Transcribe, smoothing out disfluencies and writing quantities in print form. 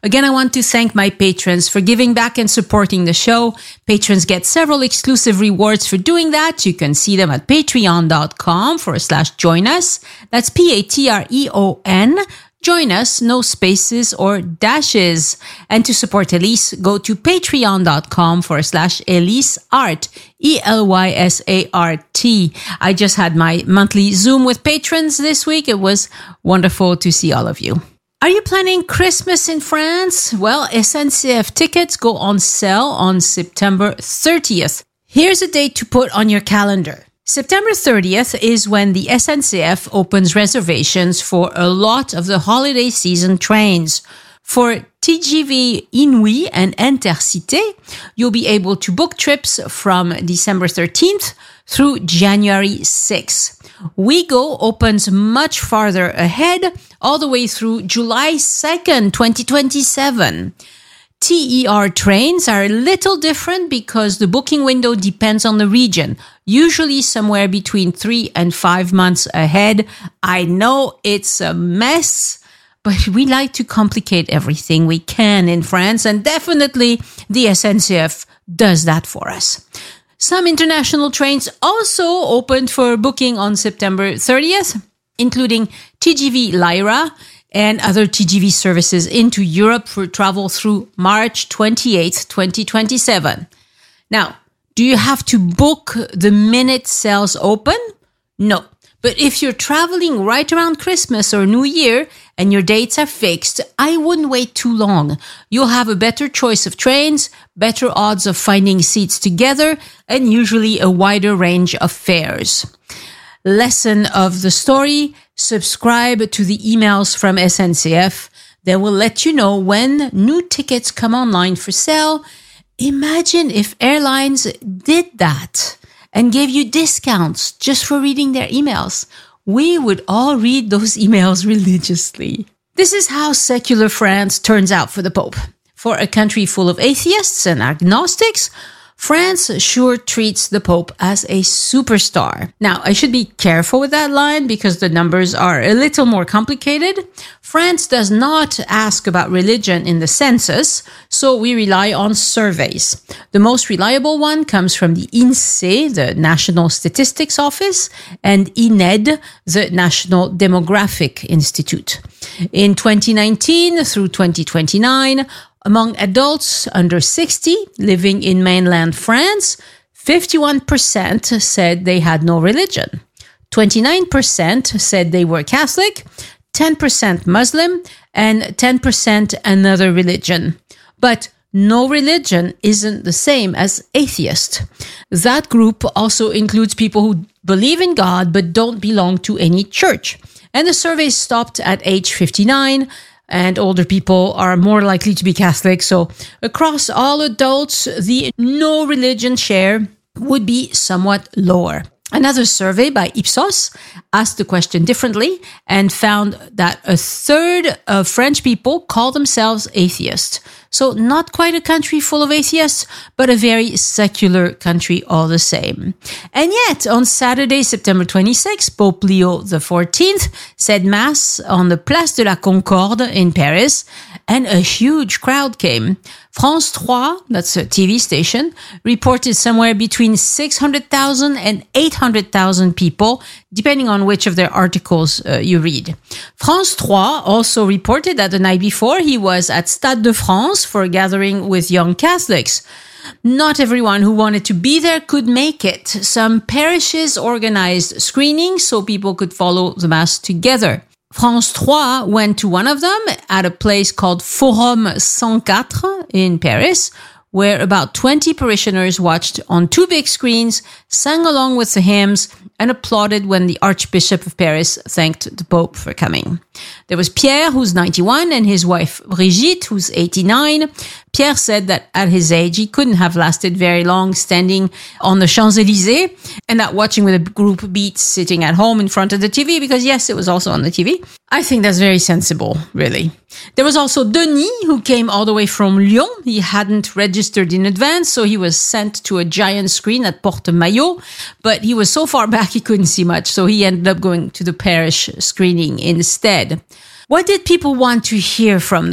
Again, I want to thank my patrons for giving back and supporting the show. Patrons get several exclusive rewards for doing that. You can see them at patreon.com/join us. That's Patreon. Join us, no spaces or dashes. And to support Elise, go to patreon.com/Elise Art, ELYSART. I just had my monthly Zoom with patrons this week. It was wonderful to see all of you. Are you planning Christmas in France? Well, SNCF tickets go on sale on September 30th. Here's a date to put on your calendar. September 30th is when the SNCF opens reservations for a lot of the holiday season trains. For TGV Inouï and Intercité, you'll be able to book trips from December 13th through January 6th. Ouigo opens much farther ahead, all the way through July 2nd, 2027. TER trains are a little different because the booking window depends on the region, usually somewhere between 3 and 5 months ahead. I know it's a mess, but we like to complicate everything we can in France, and definitely the SNCF does that for us. Some international trains also opened for booking on September 30th, including TGV Lyra, and other TGV services into Europe for travel through March 28th, 2027. Now, do you have to book the minute sales open? No. But if you're traveling right around Christmas or New Year and your dates are fixed, I wouldn't wait too long. You'll have a better choice of trains, better odds of finding seats together, and usually a wider range of fares. Lesson of the story: subscribe to the emails from SNCF. They will let you know when new tickets come online for sale. Imagine if airlines did that and gave you discounts just for reading their emails. We would all read those emails religiously. This is how secular France turns out for the Pope. For a country full of atheists and agnostics, France sure treats the Pope as a superstar. Now, I should be careful with that line because the numbers are a little more complicated. France does not ask about religion in the census, so we rely on surveys. The most reliable one comes from the INSEE, the National Statistics Office, and INED, the National Demographic Institute. In 2019 through 2029, among adults under 60 living in mainland France, 51% said they had no religion. 29% said they were Catholic, 10% Muslim, and 10% another religion. But no religion isn't the same as atheist. That group also includes people who believe in God but don't belong to any church. And the survey stopped at age 59, and older people are more likely to be Catholic. So across all adults, the no religion share would be somewhat lower. Another survey by Ipsos asked the question differently and found that a third of French people call themselves atheists. So not quite a country full of atheists, but a very secular country all the same. And yet, on Saturday, September 26, Pope Leo XIV said Mass on the Place de la Concorde in Paris, and a huge crowd came. France 3, that's a TV station, reported somewhere between 600,000 and 800,000 people, depending on which of their articles you read. France 3 also reported that the night before he was at Stade de France for a gathering with young Catholics. Not everyone who wanted to be there could make it. Some parishes organized screenings so people could follow the Mass together. France 3 went to one of them at a place called Forum 104 in Paris, where about 20 parishioners watched on two big screens, sang along with the hymns, and applauded when the Archbishop of Paris thanked the Pope for coming. There was Pierre, who's 91, and his wife Brigitte, who's 89. Pierre said that at his age, he couldn't have lasted very long standing on the Champs-Élysées and that watching with a group beat sitting at home in front of the TV, because yes, it was also on the TV. I think that's very sensible, really. There was also Denis, who came all the way from Lyon. He hadn't registered in advance, so he was sent to a giant screen at Porte Maillot, but he was so far back he couldn't see much, so he ended up going to the parish screening instead. What did people want to hear from